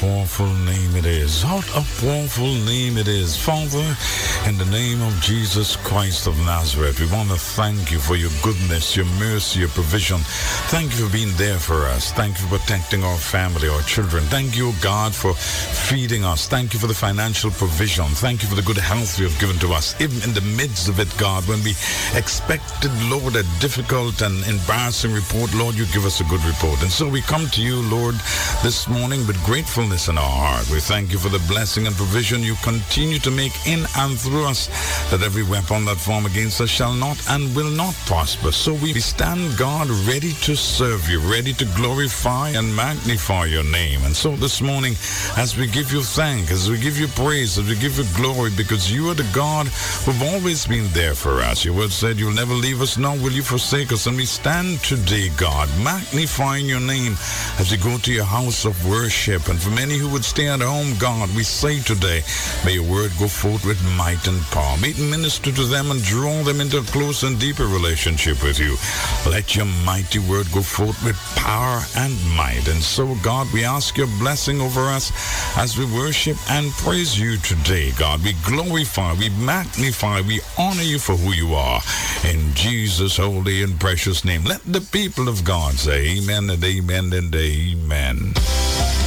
powerful name it is. What a powerful name it is. Father, in the name of Jesus Christ of Nazareth, we want to thank you for your goodness, your mercy, your provision. Thank you for being there for us. Thank you for protecting our family, our children. Thank you, God, for feeding us. Thank you for the financial provision. Thank you for the good health you have given to us. Even in the midst of it, God, when we expected, Lord, a difficult and embarrassing report, Lord, you give us a good report. And so we come to you, Lord, this morning with gratefulness in our heart. We thank you for the blessing and provision you continue to make in and through us, that every weapon that form against us shall not and will not prosper. So we stand, God, ready to serve you, ready to glorify and magnify your name. And so this morning, as we give you thanks, as we give you praise, as we give you glory, because you are the God who've always been there for us. Your word said you'll never leave us, nor will you forsake us. And we stand today, God, magnifying your name as we go to your house of worship. And for many who would stay at home, God, we say today, may your word go forth with might and power. May it minister to them and draw them into a close and deeper relationship with you. Let your mighty word go forth with power and might. And so, God, we ask your blessing over us as we worship and praise you today, God. We glorify, we magnify, we honor you for who you are. In Jesus' holy and precious name, let the people of God say amen and amen and amen.